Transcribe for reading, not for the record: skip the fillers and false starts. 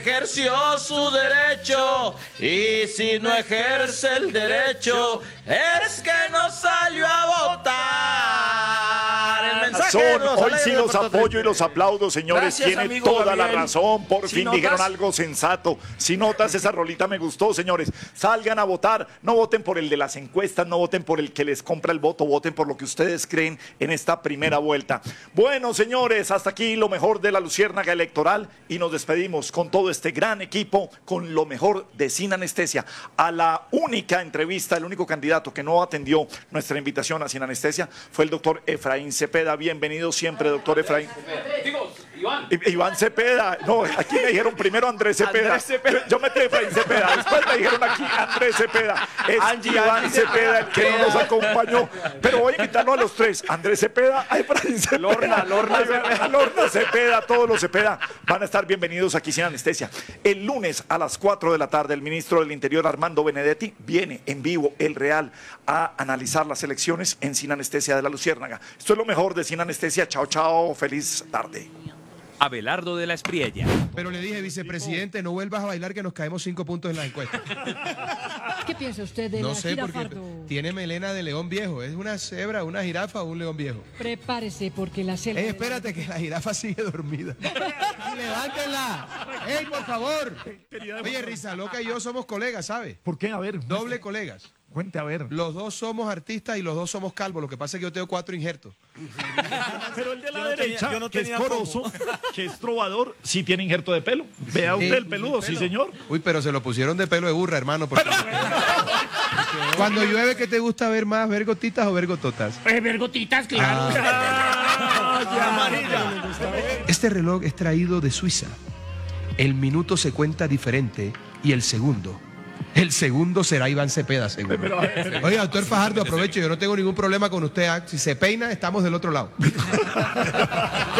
Ejerció su derecho y si no ejerce el derecho es que no salió a votar. El mensaje Hoy sí los apoyo y los aplaudo, señores. Gracias, Tiene amigo toda Gabriel. la razón. Por ¿Sí fin notas? dijeron algo sensato. Si notas, esa rolita me gustó, señores. Salgan a votar. No voten por el de las encuestas, no voten por el que les compra el voto. Voten por lo que ustedes creen en esta primera vuelta. Bueno, señores, hasta aquí lo mejor de la Luciérnaga Electoral y nos despedimos con todo este gran equipo, con lo mejor de Sin Anestesia. A la única entrevista, el único candidato que no atendió nuestra invitación a Sin Anestesia fue el doctor Efraín Cepeda. Bienvenido siempre, doctor Efraín. Digo, Iván. Iván Cepeda. No, aquí me dijeron primero Andrés Cepeda. Andrés Cepeda. Yo metí Efraín Cepeda. Después me dijeron aquí Andrés Cepeda. Es Iván Cepeda el que nos acompañó. Pero voy a invitarlo a los tres. Andrés Cepeda, a Efraín Cepeda. Lorna Cepeda, todos los Cepeda van a estar bienvenidos aquí Sin Anestesia. El lunes a las 4 de la tarde, el ministro del Interior, Armando Benedetti, viene en vivo, el Real, a analizar las elecciones en Sin Anestesia de la Luciérnaga. Esto es lo mejor de Sin Anestesia. Chao, chao. Feliz tarde. Abelardo de la Espriella. Pero le dije, vicepresidente, no vuelvas a bailar que nos caemos 5 puntos en la encuesta. ¿Qué piensa usted de No la sé, jirafa? porque tiene melena de león viejo. ¿Es una cebra, una jirafa o un león viejo? Prepárese porque la selva... Espérate que la jirafa sigue dormida. ¡Levántenla! ¡Ey, por favor! Oye, Risa Loca y yo somos colegas, ¿sabes? ¿Por qué? A ver. Doble colegas. Cuente, a ver. Los dos somos artistas y los dos somos calvos. Lo que pasa es que yo tengo 4 injertos. Pero el de la Yo no tenía- derecha, yo no que es tenía corozo, que es trovador, sí tiene injerto de pelo. Vea usted el peludo, sí, señor. Uy, pero se lo pusieron de pelo de burra, hermano. Porque... Cuando llueve, ¿qué te gusta ver más? ¿Ver gotitas o ver gototas? Ver gotitas, claro. Este reloj es traído de Suiza. El minuto se cuenta diferente y el segundo será Iván Cepeda, seguro. Oye, doctor Fajardo, aprovecho, yo no tengo ningún problema con usted. Si se peina, estamos del otro lado.